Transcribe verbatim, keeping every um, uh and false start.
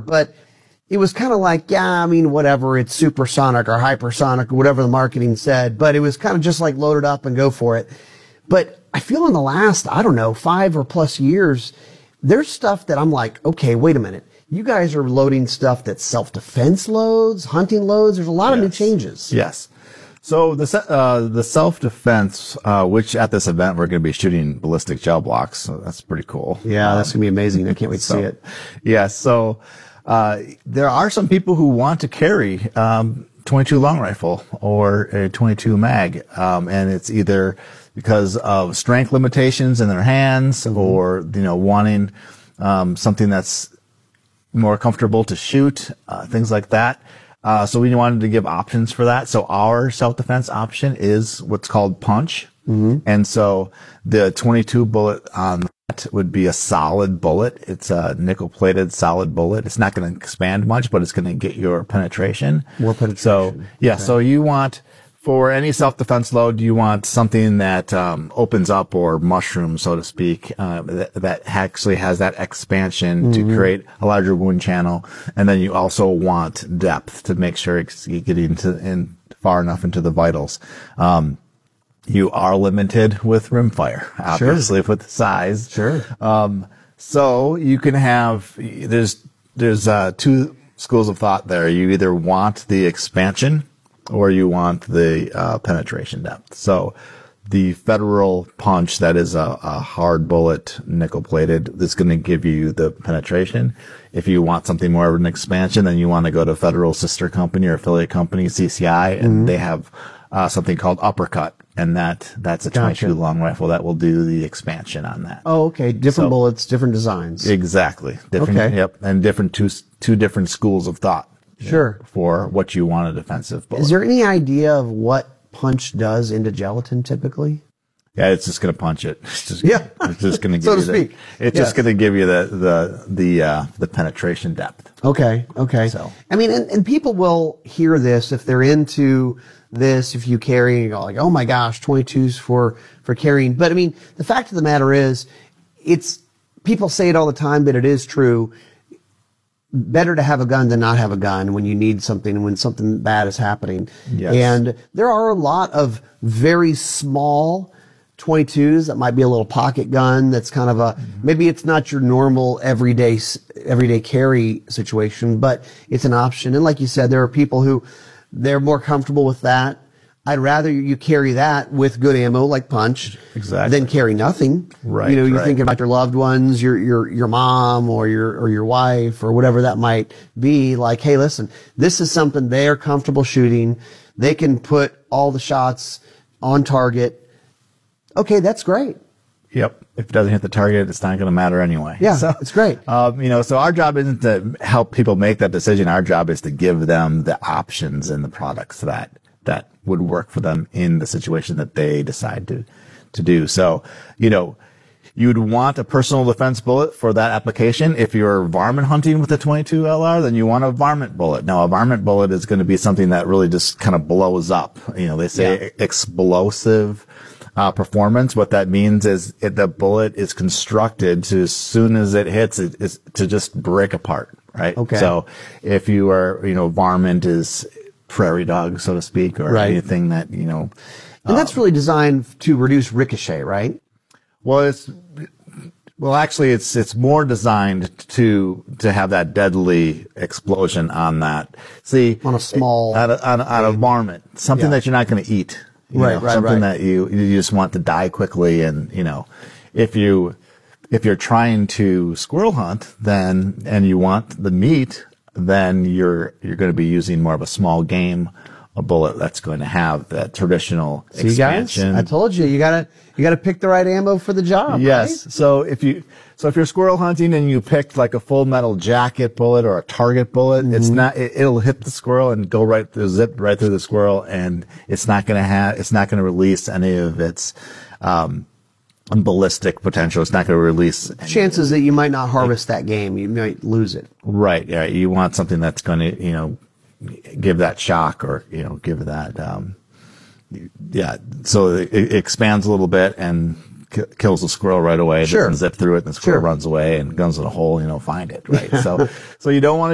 but it was kind of like, yeah, I mean, whatever, it's supersonic or hypersonic or whatever the marketing said, but it was kind of just like load it up and go for it. But I feel in the last, I don't know, five or plus years, there's stuff that I'm like, okay, wait a minute. You guys are loading stuff that's self-defense loads, hunting loads. There's a lot yes. of new changes. Yes. So the uh, the self-defense, uh, which at this event we're going to be shooting ballistic gel blocks. So that's pretty cool. Yeah, um, that's going to be amazing. I can't wait to so, see it. Yeah. So uh, there are some people who want to carry um, twenty-two long rifle or a twenty-two mag, um, and it's either because of strength limitations in their hands, mm-hmm. or you know wanting um, something that's more comfortable to shoot, uh, things like that. Uh, so we wanted to give options for that. So our self-defense option is what's called punch. Mm-hmm. And so the twenty-two bullet on that would be a solid bullet. It's a nickel-plated solid bullet. It's not going to expand much, but it's going to get your penetration. More penetration. So, yeah, okay. So you want, for any self-defense load, you want something that um, opens up or mushrooms, so to speak, uh, that, that actually has that expansion mm-hmm. to create a larger wound channel. And then you also want depth to make sure it's getting to, in far enough into the vitals. Um, you are limited with rimfire, obviously, sure. with the size. Sure. Um, so you can have, there's, there's uh, two schools of thought there. You either want the expansion or you want the uh, penetration depth. So the Federal Punch, that is a, a hard bullet, nickel-plated, that's going to give you the penetration. If you want something more of an expansion, then you want to go to Federal sister company or affiliate company, C C I, and mm-hmm. they have uh, something called Uppercut, and that that's a twenty-two gotcha. long rifle that will do the expansion on that. Oh, okay. Different so, bullets, different designs. Exactly. Different, okay. Yep, and different two two different schools of thought. Sure. Know, for what you want a defensive bullet. Is there any idea of what punch does into gelatin typically? Yeah, it's just going to punch it. It's just, yeah. It's just going to give so you to the, speak. It's yes. just going to give you the, the, the, uh, the penetration depth. Okay. Okay. So, I mean, and, and people will hear this if they're into this, if you carry and go like, oh my gosh, twenty-twos for, for carrying. But I mean, the fact of the matter is, it's, people say it all the time, but it is true. Better to have a gun than not have a gun when you need something, when something bad is happening. Yes. And there are a lot of very small twenty-twos that might be a little pocket gun that's kind of a, mm-hmm. maybe it's not your normal everyday, everyday carry situation, but it's an option. And like you said, there are people who, they're more comfortable with that. I'd rather you carry that with good ammo like punch exactly. than carry nothing. Right. You know, you right. think about your loved ones, your, your, your mom or your, or your wife or whatever that might be. Like, hey, listen, this is something they are comfortable shooting. They can put all the shots on target. Okay, that's great. Yep. If it doesn't hit the target, it's not going to matter anyway. Yeah, so, it's great. Um, you know, so our job isn't to help people make that decision. Our job is to give them the options and the products that that would work for them in the situation that they decide to, to do. So, you know, you'd want a personal defense bullet for that application. If you're varmint hunting with a twenty-two L R, then you want a varmint bullet. Now, a varmint bullet is going to be something that really just kind of blows up. You know, they say yeah. explosive uh, performance. What that means is it, the bullet is constructed to, as soon as it hits, it is to just break apart, right? Okay. So if you are, you know, varmint is prairie dog, so to speak, or right. anything that, you know. And um, that's really designed to reduce ricochet, right? Well, it's, well, actually, it's, it's more designed to, to have that deadly explosion on that. See. On a small. On a, on a, on a varmint. Something yeah. that you're not going to eat. You right, know, right, something right. that you, you just want to die quickly. And, you know, if you, if you're trying to squirrel hunt, then, and you want the meat, then you're you're going to be using more of a small game, a bullet that's going to have that traditional See, expansion. guys, I told you, you gotta you gotta pick the right ammo for the job. Yes. Right? So if you so if you're squirrel hunting and you picked like a full metal jacket bullet or a target bullet, mm-hmm. it's not it, it'll hit the squirrel and go right through, zip right through the squirrel, and it's not going to have it's not going to release any of its um ballistic potential. It's not going to release chances that you might not harvest that game. You might lose it. Right. Yeah. You want something that's going to, you know, give that shock or, you know, give that, um, yeah. So it, it expands a little bit and k- kills the squirrel right away. Sure. It doesn't zip through it and the squirrel sure. runs away and guns in a hole, you know, find it. Right. so, so you don't want to